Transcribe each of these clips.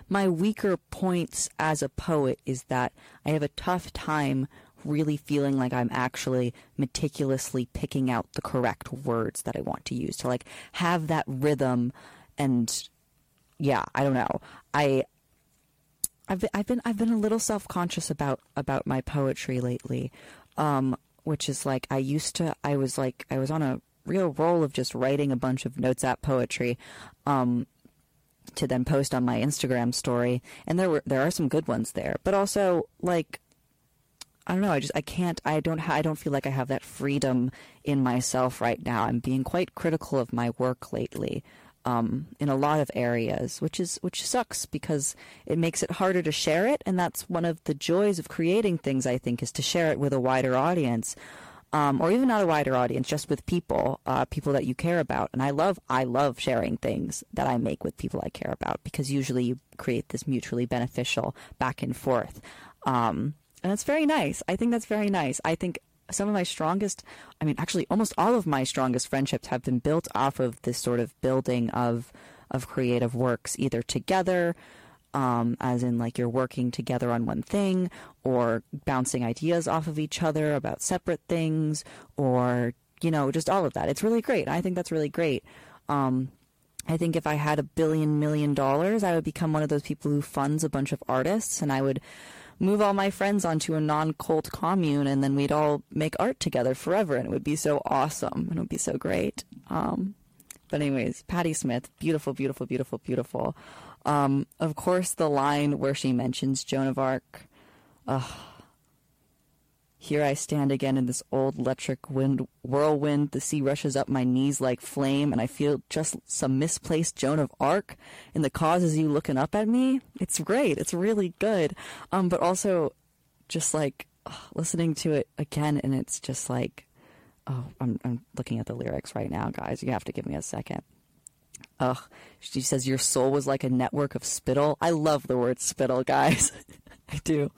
my weaker points as a poet is that I have a tough time really feeling like I'm actually meticulously picking out the correct words that I want to use to like have that rhythm. And yeah, I don't know. I've been a little self-conscious about my poetry lately, which is like I was on a real roll of just writing a bunch of notes app poetry to then post on my Instagram story, and there are some good ones there, but also like I don't know, I don't feel like I have that freedom in myself right now. I'm being quite critical of my work lately. In a lot of areas, which sucks because it makes it harder to share it, and that's one of the joys of creating things, I think, is to share it with a wider audience, or even not a wider audience, just with people that you care about. And I love sharing things that I make with people I care about, because usually you create this mutually beneficial back and forth, and it's very nice. I think that's very nice. I think some of my strongest, actually almost all of my strongest friendships have been built off of this sort of building of creative works, either together, as in like you're working together on one thing, or bouncing ideas off of each other about separate things, or, just all of that. It's really great. I think that's really great. I think if I had $1 million, I would become one of those people who funds a bunch of artists, and I would move all my friends onto a non-cult commune, and then we'd all make art together forever, and it would be so awesome, and it would be so great. But anyways, Patti Smith, beautiful, beautiful, beautiful, beautiful. Of course, the line where she mentions Joan of Arc. Here I stand again in this old electric whirlwind. The sea rushes up my knees like flame, and I feel just some misplaced Joan of Arc. And the cause is you looking up at me. It's great. It's really good. But also, just like listening to it again, and it's just like, I'm looking at the lyrics right now, guys. You have to give me a second. She says your soul was like a network of spittle. I love the word spittle, guys. I do.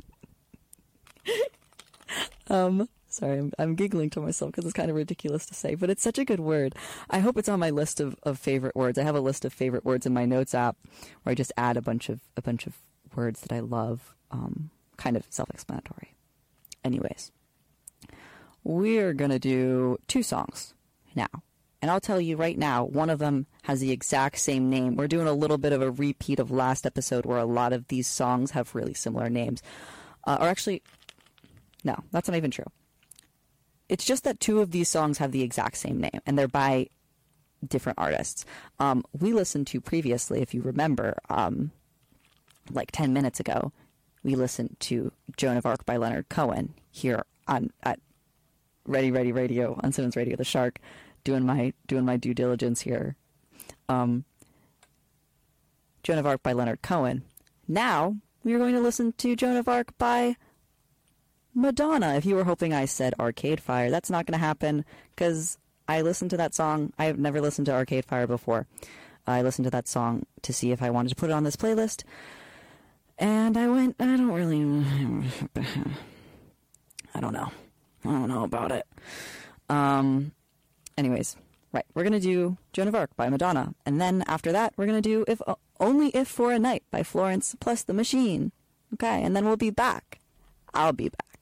Sorry, I'm giggling to myself because it's kind of ridiculous to say, but it's such a good word. I hope it's on my list of favorite words. I have a list of favorite words in my notes app where I just add a bunch of words that I love, kind of self-explanatory. Anyways, we're going to do 2 songs now. And I'll tell you right now, one of them has the exact same name. We're doing a little bit of a repeat of last episode where a lot of these songs have really similar names. Or actually, no, that's not even true. It's just that 2 of these songs have the exact same name, and they're by different artists. We listened to previously, if you remember, like 10 minutes ago, we listened to Joan of Arc by Leonard Cohen here at Ready Ready Radio, on Simmons Radio, The Shark, doing my due diligence here. Joan of Arc by Leonard Cohen. Now we are going to listen to Joan of Arc by Madonna. If you were hoping I said Arcade Fire, that's not going to happen, because I listened to that song. I have never listened to Arcade Fire before. I listened to that song to see if I wanted to put it on this playlist, and I went, I don't know about it. Anyways, right, we're going to do Joan of Arc by Madonna, and then after that, we're going to do Only If for a Night by Florence plus the Machine. Okay, and then we'll be back. I'll be back.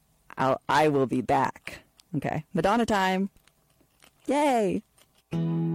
I will be back. Okay, Madonna time. Yay!